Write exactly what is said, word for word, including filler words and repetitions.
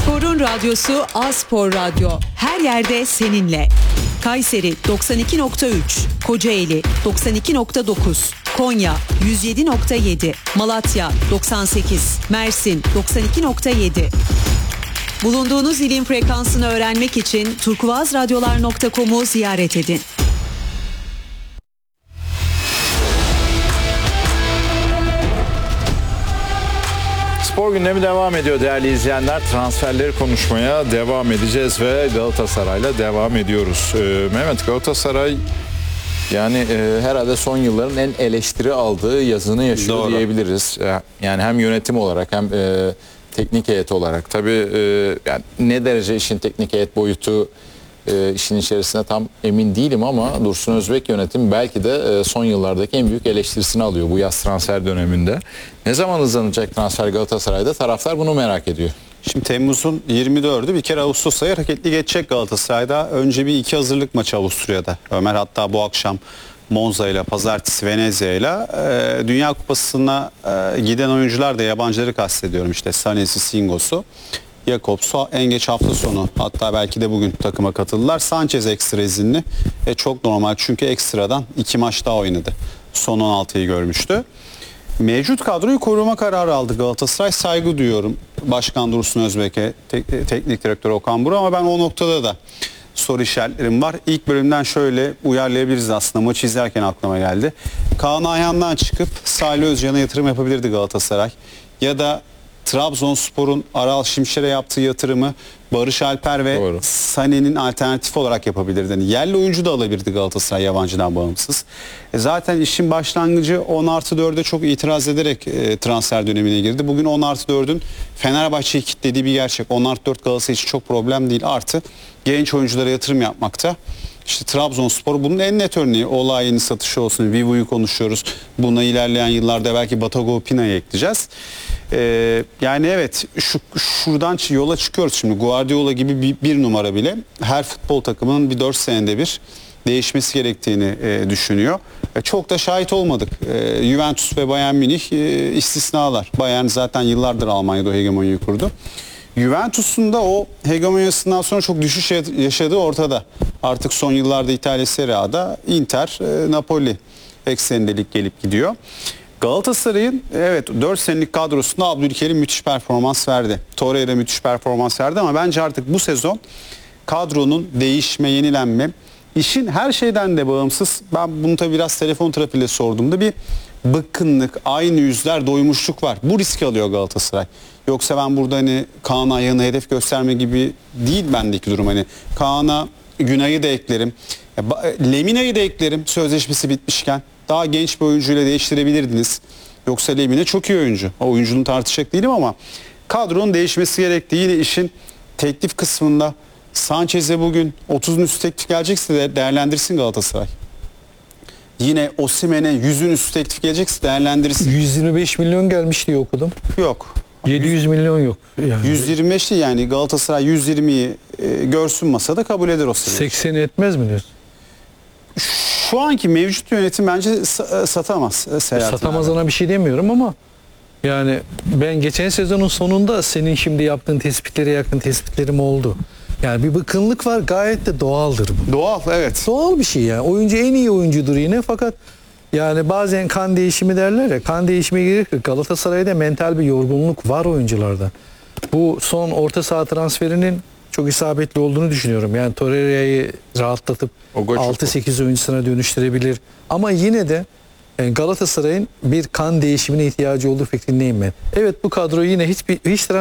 Spor'un radyosu A-Spor Radyo. Her yerde seninle. Kayseri doksan iki nokta üç, Kocaeli doksan iki nokta dokuz, Konya yüz yedi nokta yedi, Malatya doksan sekiz, Mersin doksan iki nokta yedi. Bulunduğunuz ilin frekansını öğrenmek için turkuazradyolar nokta com'u ziyaret edin. Spor gündemi devam ediyor değerli izleyenler. Transferleri konuşmaya devam edeceğiz ve Galatasaray'la devam ediyoruz. Ee, Mehmet, Galatasaray yani e, herhalde son yılların en eleştiri aldığı yazını yaşıyor. Doğru. Diyebiliriz. Yani hem yönetim olarak hem e, teknik heyet olarak. Tabii e, yani ne derece işin teknik heyet boyutu e, işin içerisinde tam emin değilim ama Dursun Özbek yönetim belki de e, son yıllardaki en büyük eleştirisini alıyor bu yaz transfer döneminde. Ne zaman hızlanacak transfer Galatasaray'da? Taraftar bunu merak ediyor. Şimdi Temmuz'un yirmi dördü bir kere Ağustos ayı hareketli geçecek Galatasaray'da. Önce bir iki hazırlık maçı Avusturya'da. Ömer hatta bu akşam Monza ile pazartesi Venezia ile e, Dünya Kupası'na e, giden oyuncular da yabancıları kastediyorum. İşte Sanesi, Singos'u, Jakobs'u en geç hafta sonu hatta belki de bugün takıma katıldılar. Sanchez ekstra izinli. E, çok normal çünkü ekstradan iki maç daha oynadı. Son on altıyı görmüştü. Mevcut kadroyu koruma kararı aldı Galatasaray. Saygı duyuyorum Başkan Dursun Özbek'e, te- teknik direktör Okan Buruk ama ben o noktada da soru işaretlerim var. İlk bölümden şöyle uyarlayabiliriz aslında. Maçı izlerken aklıma geldi. Kaan Ayhan'dan çıkıp Salih Özcan'a yatırım yapabilirdi Galatasaray. Ya da Trabzonspor'un Aral Şimşek'e yaptığı yatırımı Barış Alper ve Doğru. Sané'nin alternatif olarak yapabilirdi. Yani yerli oyuncu da alabilirdi Galatasaray yabancıdan bağımsız. E zaten işin başlangıcı on artı dörde çok itiraz ederek e, transfer dönemine girdi. Bugün on artı dördün Fenerbahçe'yi kilitlediği bir gerçek. on artı dört Galatasaray için çok problem değil. Artı genç oyunculara yatırım yapmakta. İşte Trabzonspor bunun en net örneği. Olay'ın satışı olsun. Vivo'yu konuşuyoruz. Buna ilerleyen yıllarda belki Batago Pina'yı ekleyeceğiz. Ee, yani evet şu, şuradan yola çıkıyoruz şimdi. Guardiola gibi bir, bir numara bile her futbol takımının bir dört senede bir değişmesi gerektiğini e, düşünüyor. E, çok da şahit olmadık. E, Juventus ve Bayern Münih e, istisnalar. Bayern zaten yıllardır Almanya'da o hegemonyayı kurdu. Juventus'un da o hegemonyasından sonra çok düşüş yaşadığı ortada. Artık son yıllarda İtalya Serie A'da Inter, e, Napoli eksendelik gelip gidiyor. Galatasaray'ın evet dört senelik kadrosunda Abdülkerim müthiş performans verdi. Torreira müthiş performans verdi ama bence artık bu sezon kadronun değişme, yenilenme, işin her şeyden de bağımsız. Ben bunu tabii biraz telefon trafiğiyle sorduğumda bir bıkkınlık, aynı yüzler, doymuşluk var. Bu riski alıyor Galatasaray. Yoksa ben burada hani Kaan Ayhan'a hedef gösterme gibi değil bendeki durum. Hani Kaan'a Günay'ı da eklerim. Lemina'yı da eklerim sözleşmesi bitmişken. Daha genç bir oyuncuyla değiştirebilirdiniz. Yoksa Lemina çok iyi oyuncu. O oyuncunun tartışacak değilim ama kadronun değişmesi gerektiği yine işin teklif kısmında Sanchez'e bugün otuzun üstü teklif gelecekse de değerlendirsin Galatasaray. Yine Osimhen'e yüzün üstü teklif gelecekse değerlendirsin. yüz yirmi beş milyon gelmiş diye okudum. Yok. yedi yüz milyon yok. Yani. yüz yirmi beşti yani Galatasaray yüz yirmiyi e, görsün masada kabul eder o sırada. sekseni etmez mi diyorsun? Şu anki mevcut yönetim bence satamaz. Satamazına bir şey demiyorum ama yani ben geçen sezonun sonunda senin şimdi yaptığın tespitlere yakın tespitlerim oldu. Yani bir bıkkınlık var, gayet de doğaldır bu. Doğal, evet. Doğal bir şey yani. Oyuncu en iyi oyuncudur yine fakat yani bazen kan değişimi derler ya, kan değişimi gerekir. Galatasaray'da mental bir yorgunluk var oyuncularda. Bu son orta saha transferinin çok isabetli olduğunu düşünüyorum. Yani Torreira'yı rahatlatıp altı sekiz oyuncusuna dönüştürebilir. Ama yine de Galatasaray'ın bir kan değişimine ihtiyacı olduğu fikrindeyim ben. Evet bu kadro yine hiçbir hiç